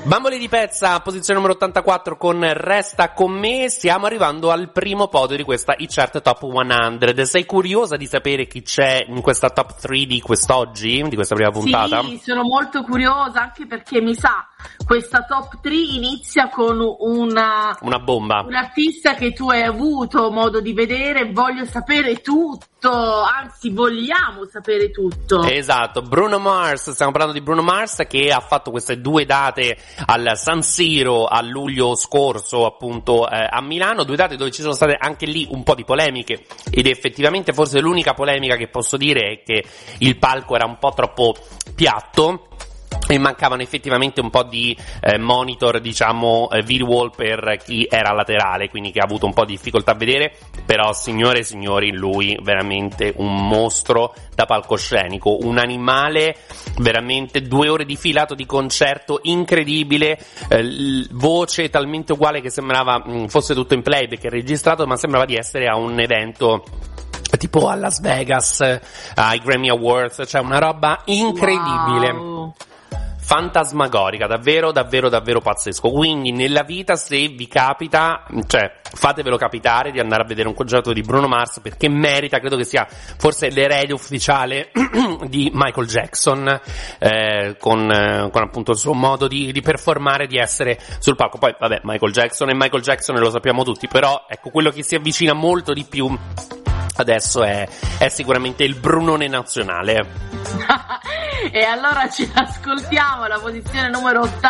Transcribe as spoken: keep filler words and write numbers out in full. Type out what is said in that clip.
Bamboli di Pezza, posizione numero ottantaquattro con Resta con me. Stiamo arrivando al primo podio di questa iChart Top cento. Sei curiosa di sapere chi c'è in questa top tre di quest'oggi, di questa prima puntata? Sì, sono molto curiosa, anche perché mi sa questa top tre inizia con una una bomba, un artista che tu hai avuto modo di vedere. Voglio sapere tutto, anzi vogliamo sapere tutto. Esatto, Bruno Mars, stiamo parlando di Bruno Mars che ha fatto queste due date al San Siro a luglio scorso, appunto eh, a Milano, due date dove ci sono state anche lì un po' di polemiche, ed effettivamente forse l'unica polemica che posso dire è che il palco era un po' troppo piatto e mancavano effettivamente un po' di eh, monitor, diciamo, eh, video wall per chi era laterale, quindi che ha avuto un po' di difficoltà a vedere. Però, signore e signori, lui veramente un mostro da palcoscenico, un animale, veramente due ore di filato di concerto incredibile, eh, voce talmente uguale che sembrava mh, fosse tutto in playback e registrato, ma sembrava di essere a un evento tipo a Las Vegas, ai Grammy Awards, cioè una roba incredibile. Wow. Fantasmagorica, davvero davvero davvero pazzesco. Quindi nella vita, se vi capita, cioè fatevelo capitare di andare a vedere un concerto di Bruno Mars, perché merita. Credo che sia forse l'erede ufficiale di Michael Jackson, eh, con, eh, con appunto il suo modo di, di performare, di essere sul palco. Poi vabbè, Michael Jackson e Michael Jackson lo sappiamo tutti, però ecco, quello che si avvicina molto di più adesso è, è sicuramente il Brunone nazionale. E allora ci ascoltiamo alla posizione numero ottanta.